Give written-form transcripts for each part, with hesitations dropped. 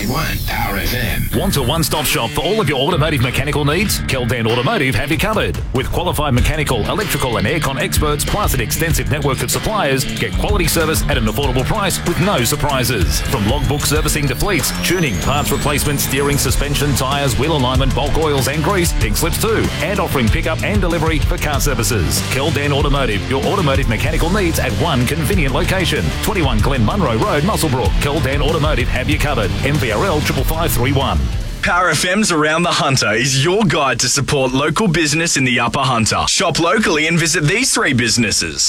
98.1 Power FM. Want a one-stop shop for all of your automotive mechanical needs? Keldan Automotive have you covered. With qualified mechanical, electrical and aircon experts, plus an extensive network of suppliers, get quality service at an affordable price with no surprises. From logbook servicing to fleets, tuning, parts replacement, steering, suspension, tyres, wheel alignment, bulk oils and grease, pink slips too, and offering pickup and delivery for car services. Keldan Automotive, your automotive mechanical needs at one convenient location. 21 Glen Munro Road, Muswellbrook. Keldan Automotive have you covered. MVRL 55531. Power FM's Around the Hunter is your guide to support local business in the Upper Hunter. Shop locally and visit these 3 businesses.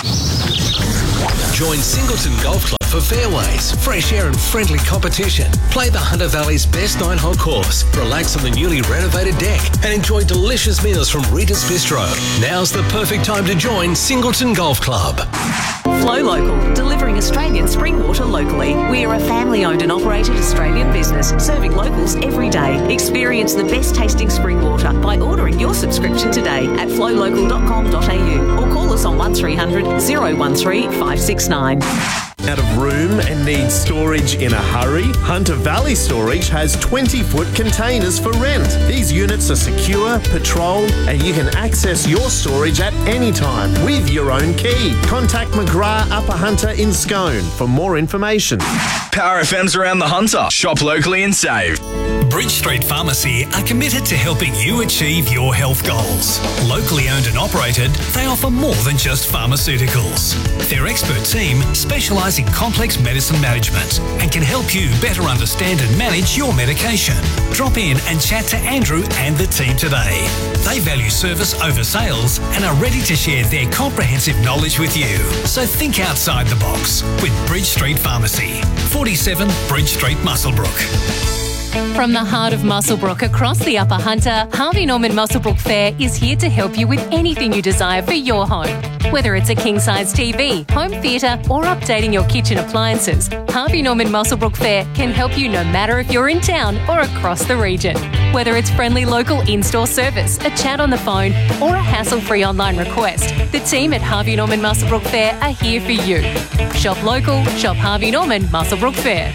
Join Singleton Golf Club for fairways, fresh air and friendly competition. Play the Hunter Valley's best 9-hole course, relax on the newly renovated deck and enjoy delicious meals from Rita's Bistro. Now's the perfect time to join Singleton Golf Club. Flow Local, delivering Australian spring water locally. We are a family-owned and operated Australian business, serving locals every day. Experience the best tasting spring water by ordering your subscription today at flowlocal.com.au or call us on 1300 013 569. Out of room and need storage in a hurry? Hunter Valley Storage has 20-foot containers for rent. These units are secure, patrolled, and you can access your storage at any time with your own key. Contact McGrath Upper Hunter in Scone for more information. Power FM's Around the Hunter. Shop locally and save. Bridge Street Pharmacy are committed to helping you achieve your health goals. Locally owned and operated, they offer more than just pharmaceuticals. Their expert team specialise in complex medicine management and can help you better understand and manage your medication. Drop in and chat to Andrew and the team today. They value service over sales and are ready to share their comprehensive knowledge with you. So think outside the box with Bridge Street Pharmacy, 47 Bridge Street, Muswellbrook. From the heart of Muswellbrook across the Upper Hunter, Harvey Norman Muswellbrook Fair is here to help you with anything you desire for your home. Whether it's a king-size TV, home theatre or updating your kitchen appliances, Harvey Norman Muswellbrook Fair can help you no matter if you're in town or across the region. Whether it's friendly local in-store service, a chat on the phone or a hassle-free online request, the team at Harvey Norman Muswellbrook Fair are here for you. Shop local, shop Harvey Norman Muswellbrook Fair.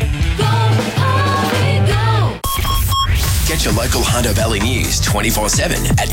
Get your local Hunter Valley news 24/7 at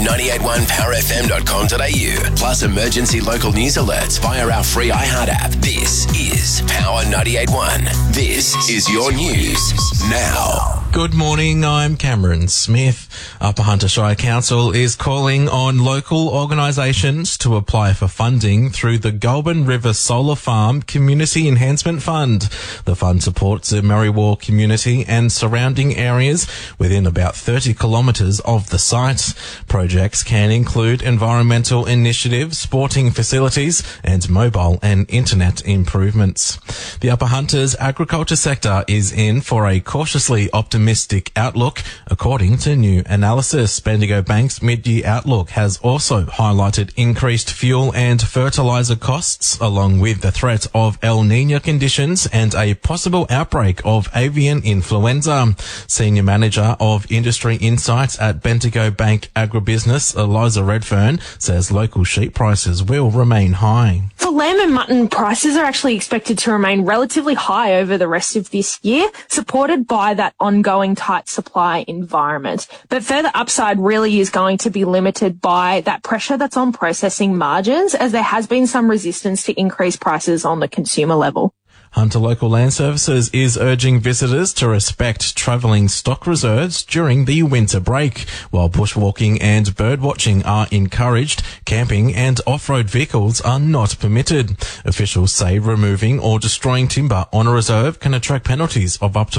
981powerfm.com.au. Plus emergency local news alerts via our free iHeart app. This is Power 98.1. This is your news now. Good morning, I'm Cameron Smith. Upper Hunter Shire Council is calling on local organisations to apply for funding through the Goulburn River Solar Farm Community Enhancement Fund. The fund supports the Merriwar community and surrounding areas within about 30 kilometres of the site. Projects can include environmental initiatives, sporting facilities and mobile and internet improvements. The Upper Hunter's agriculture sector is in for a cautiously optimistic outlook, according to new analysis. Bendigo Bank's mid-year outlook has also highlighted increased fuel and fertiliser costs, along with the threat of El Niño conditions and a possible outbreak of avian influenza. Senior Manager of Industry Insights at Bendigo Bank Agribusiness, Eliza Redfern, says local sheep prices will remain high. For lamb and mutton, prices are actually expected to remain relatively high over the rest of this year, supported by that ongoing tight supply environment. But further upside really is going to be limited by that pressure that's on processing margins, as there has been some resistance to increase prices on the consumer level. Hunter Local Land Services is urging visitors to respect travelling stock reserves during the winter break. While bushwalking and birdwatching are encouraged, camping and off-road vehicles are not permitted. Officials say removing or destroying timber on a reserve can attract penalties of up to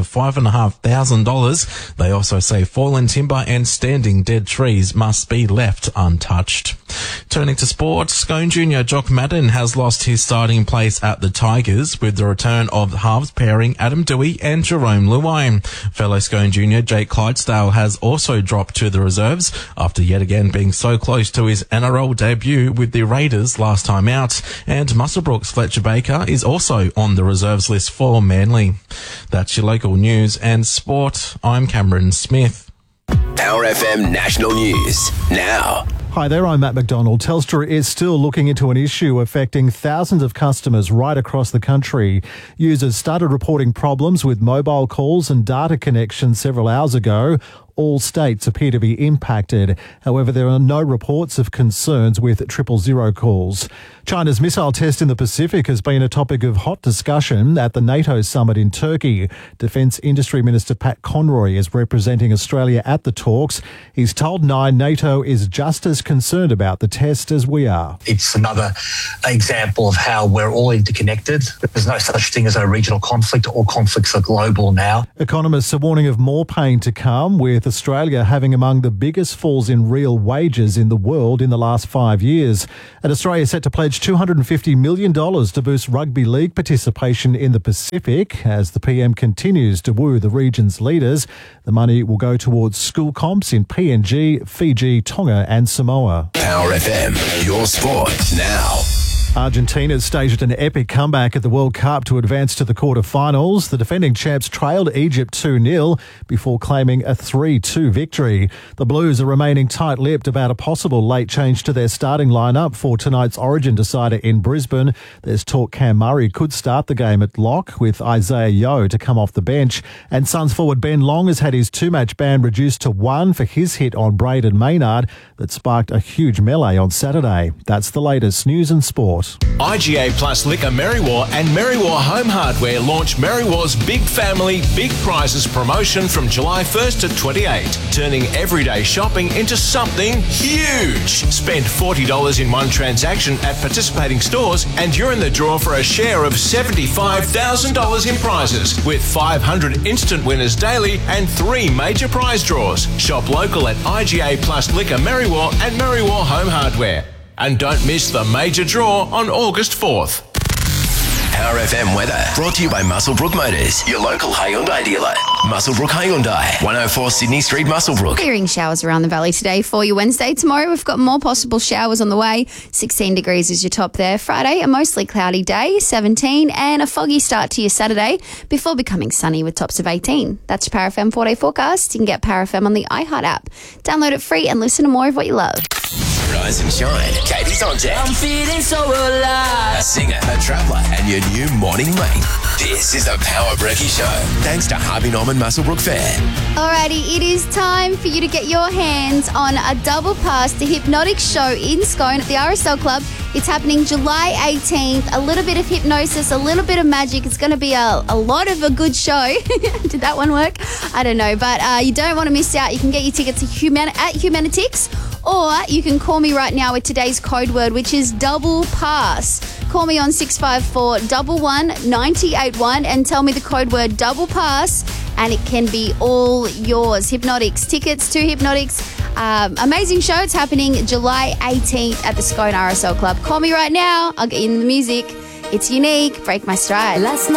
$5,500. They also say fallen timber and standing dead trees must be left untouched. Turning to sport, Scone Junior Jock Madden has lost his starting place at the Tigers with the return of the halves pairing Adam Dewey and Jerome Luai. Fellow Scone Junior Jake Clydesdale has also dropped to the reserves after yet again being so close to his NRL debut with the Raiders last time out. And Muswellbrook's Fletcher Baker is also on the reserves list for Manly. That's your local news and sport. I'm Cameron Smith. Power FM National News now. Hi there, I'm Matt McDonald. Telstra is still looking into an issue affecting thousands of customers right across the country. Users started reporting problems with mobile calls and data connections several hours ago. All states appear to be impacted. However, there are no reports of concerns with 000 calls. China's missile test in the Pacific has been a topic of hot discussion at the NATO summit in Turkey. Defence Industry Minister Pat Conroy is representing Australia at the talks. He's told Nine NATO is just as concerned about the test as we are. It's another example of how we're all interconnected. There's no such thing as a regional conflict. All conflicts are global now. Economists are warning of more pain to come, with Australia having among the biggest falls in real wages in the world in the last 5 years. And Australia is set to pledge $250 million to boost rugby league participation in the Pacific as the PM continues to woo the region's leaders. The money will go towards school comps in PNG, Fiji, Tonga and Samoa. Power FM, your sport now. Argentina staged an epic comeback at the World Cup to advance to the quarter-finals. The defending champs trailed Egypt 2-0 before claiming a 3-2 victory. The Blues are remaining tight-lipped about a possible late change to their starting lineup for tonight's Origin decider in Brisbane. There's talk Cam Murray could start the game at lock, with Isaiah Yeo to come off the bench. And Suns forward Ben Long has had his two-match ban reduced to one for his hit on Braden Maynard that sparked a huge melee on Saturday. That's the latest news and sport. IGA Plus Liquor Merriwa and Merriwa Home Hardware launch Merriwa's Big Family, Big Prizes promotion from July 1st to 28, turning everyday shopping into something huge. Spend $40 in one transaction at participating stores and you're in the draw for a share of $75,000 in prizes, with 500 instant winners daily and 3 major prize draws. Shop local at IGA Plus Liquor Merriwa and Merriwa Home Hardware. And don't miss the major draw on August 4th. Power FM weather brought to you by Muswellbrook Motors, your local Hyundai dealer. Muswellbrook Hyundai, 104 Sydney Street, Muswellbrook. Clearing showers around the valley today for you. Wednesday, tomorrow we've got more possible showers on the way. 16 degrees is your top there. Friday, a mostly cloudy day, 17, and a foggy start to your Saturday before becoming sunny with tops of 18. That's your Power FM 4-day forecast. You can get Power FM on the iHeart app. Download it free and listen to more of what you love. Rise and shine. Katie's on deck. I'm feeling so alive. A singer, a traveller, and your new morning mate. This is the Power Brekkie Show. Thanks to Harvey Norman Muswellbrook Fair. Alrighty, it is time for you to get your hands on a double pass to Hypnotic Show in Scone at the RSL Club. It's happening July 18th. A little bit of hypnosis, a little bit of magic. It's going to be a lot of a good show. Did that one work? I don't know, but you don't want to miss out. You can get your tickets at Humanitix, or you can call me right now with today's code word, which is double pass. Call me on 654-11-981 and tell me the code word double pass, and it can be all yours. Hypnotics, tickets to Hypnotics. Amazing show. It's happening July 18th at the Scone RSL Club. Call me right now. I'll get you in the music. It's unique. Break my stride.